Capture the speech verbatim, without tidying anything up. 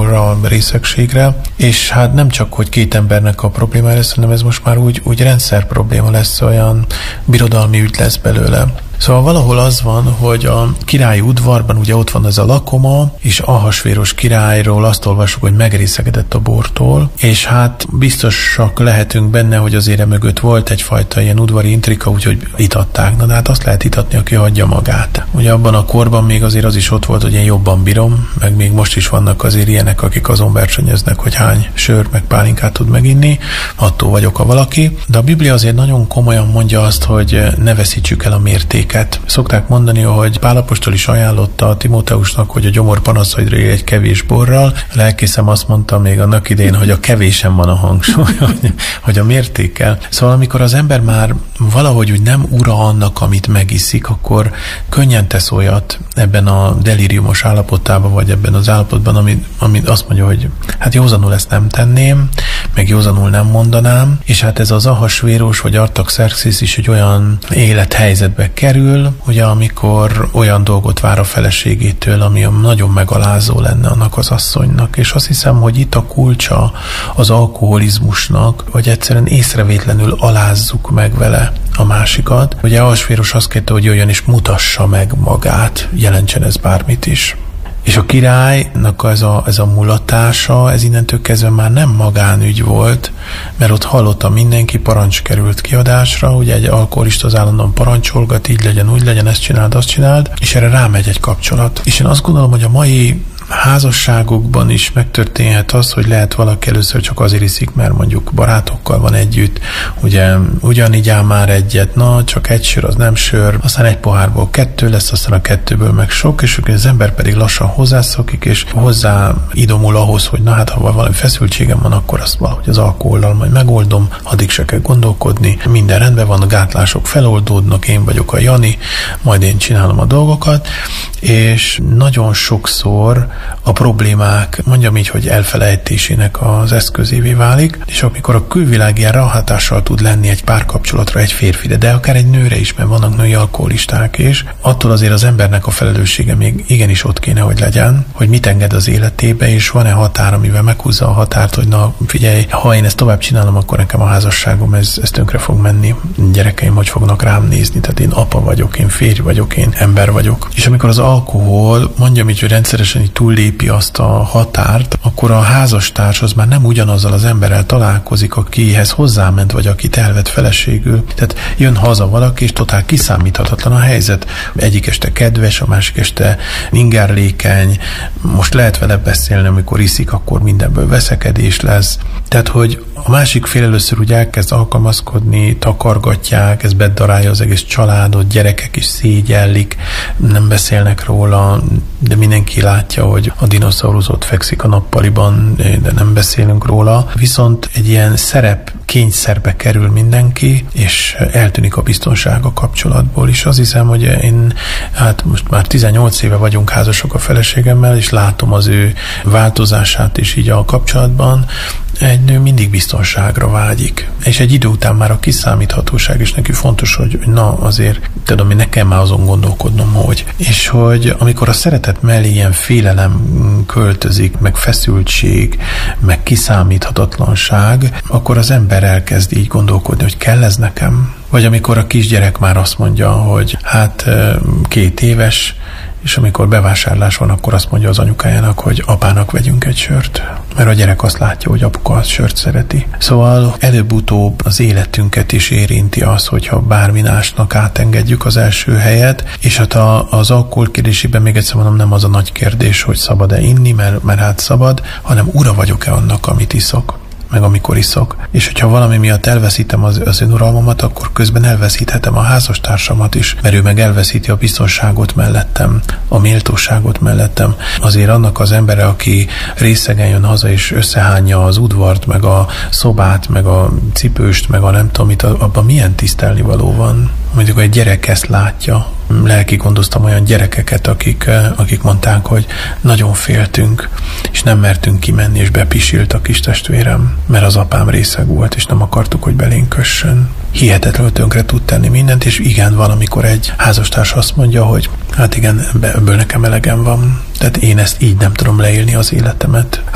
alkoholra, részegségre, és hát nem csak, hogy két embernek a probléma lesz, hanem ez most már úgy, úgy rendszer probléma lesz, olyan birodalmi ügy lesz belőle. Szóval valahol az van, hogy a királyi udvarban ugye ott van ez a lakoma, és Ahasvéros királyról azt olvasjuk, hogy megrészegedett a bortól, és hát biztosak lehetünk benne, hogy azért mögött volt egyfajta ilyen udvari intrika, úgyhogy itatták. Na de hát azt lehet itatni, aki hagyja magát. Ugye abban a korban még azért az is ott volt, hogy én jobban bírom, meg még most is vannak azért ilyenek, akik azon versenyeznek, hogy hány sör meg pálinkát tud meginni, attól vagyok a valaki. De a Biblia azért nagyon komolyan mondja azt, hogy ne veszítsük el a mértéket. Szokták mondani, hogy Pál apostol is ajánlotta a Timóteusnak, hogy a gyomor panaszaidra élj egy kevés borral. A lelkészem azt mondta még annak idején, hogy a kevésen van a hangsúly, hogy, hogy a mértékkel. Szóval amikor az ember már valahogy úgy nem ura annak, amit megiszik, akkor könnyen tesz olyat ebben a delíriumos állapotában, vagy ebben az állapotban, ami, ami azt mondja, hogy hát józanul ezt nem tenném, meg józanul nem mondanám, és hát ez az Ahasvéros vagy Artaxerxis is egy olyan élethelyzetbe kerül, ugye amikor olyan dolgot vár a feleségétől, ami nagyon megalázó lenne annak az asszonynak, és azt hiszem, hogy itt a kulcsa az alkoholizmusnak, hogy egyszerűen észrevétlenül alázzuk meg vele a másikat. Ugye Ahasvéros azt kérte, hogy jöjjön és mutassa meg magát, jelentsen ez bármit is. És a királynak ez a, ez a mulatása, ez innentől kezdve már nem magánügy volt, mert ott hallotta mindenki, parancs került kiadásra, ugye egy alkoholista az állandóan parancsolgat, így legyen, úgy legyen, ezt csináld, azt csináld, és erre rámegy egy kapcsolat. És én azt gondolom, hogy a mai házasságokban is megtörténhet az, hogy lehet valaki először csak azért iszik, mert mondjuk barátokkal van együtt, ugye ugyanígy áll már egyet, na, csak egy sör, az nem sör, aztán egy pohárból kettő lesz, aztán a kettőből meg sok, és az ember pedig lassan hozzászokik, és hozzá idomul ahhoz, hogy na hát, ha valami feszültségem van, akkor azt valahogy az alkohollal majd megoldom, addig se kell gondolkodni, minden rendben van, a gátlások feloldódnak, én vagyok a Jani, majd én csinálom a dolgokat, és nagyon sokszor a problémák, mondjam így, hogy elfelejtésének az eszközévé válik, és amikor a külvilág ilyen ráhatással tud lenni egy párkapcsolatra, egy férfire, de akár egy nőre is, mert vannak női alkoholisták is, attól azért az embernek a felelőssége még igenis ott kéne, hogy legyen, hogy mit enged az életébe, és van-e határ, amivel meghúzza a határt, hogy na figyelj, ha én ezt tovább csinálom, akkor nekem a házasságom ez, ez tönkre fog menni, gyerekeim hogy fognak rám nézni, tehát én apa vagyok, én férj vagyok, én ember vagyok. És amikor az alkohol, mondjam így, hogy rendszeresen így túllépi azt a határt, akkor a házastárs az már nem ugyanazzal az emberrel találkozik, akihez hozzáment, vagy akit elvett feleségül. Tehát jön haza valaki, és totál kiszámíthatatlan a helyzet. Egyik este kedves, a másik este ingerlékeny, most lehet vele beszélni, amikor iszik, akkor mindenből veszekedés lesz. Tehát, hogy a másik fél először úgy elkezd alkalmazkodni, takargatják, ez bedarálja az egész családot, gyerekek is szégyellik, nem beszélnek róla, de mindenki látja, hogy a dinoszaurusz ott fekszik a nappaliban, de nem beszélünk róla. Viszont egy ilyen szerep kényszerbe kerül mindenki, és eltűnik a biztonság a kapcsolatból. És azt hiszem, hogy én, hát most már tizennyolc éve vagyunk házasok a feleségemmel, és látom az ő változását is így a kapcsolatban. Egy nő mindig biztonságra vágyik. És egy idő után már a kiszámíthatóság is neki fontos, hogy na azért, tudom, én nekem már azon gondolkodnom, hogy. És hogy amikor a szeretet mellé ilyen félelem költözik, meg feszültség, meg kiszámíthatatlanság, akkor az ember elkezd így gondolkodni, hogy kell ez nekem? Vagy amikor a kisgyerek már azt mondja, hogy hát két éves, és amikor bevásárlás van, akkor azt mondja az anyukájának, hogy apának vegyünk egy sört. Mert a gyerek azt látja, hogy apuka a sört szereti. Szóval előbb-utóbb az életünket is érinti az, hogyha bármi másnak átengedjük az első helyet, és hát a, az alkohol kérdésében még egyszer mondom, nem az a nagy kérdés, hogy szabad-e inni, mert, mert hát szabad, hanem ura vagyok-e annak, amit iszok, meg amikor iszok. És hogyha valami miatt elveszítem az, az önuralmamat, akkor közben elveszíthetem a házastársamat is, mert ő meg elveszíti a biztonságot mellettem, a méltóságot mellettem. Azért annak az embere, aki részegen jön haza és összehányja az udvart, meg a szobát, meg a cipőst, meg a nem tudom mit, abban milyen tisztelnivaló van. Mondjuk egy gyerek ezt látja. Lelki gondoztam olyan gyerekeket, akik, akik mondták, hogy nagyon féltünk, és nem mertünk kimenni, és bepisilt a kis testvérem, mert az apám részeg volt, és nem akartuk, hogy belénk kössön. Hihetetlenül tönkre tud tenni mindent, és igen, valamikor egy házastárs azt mondja, hogy hát igen, ebből nekem elegem van, tehát én ezt így nem tudom leélni az életemet.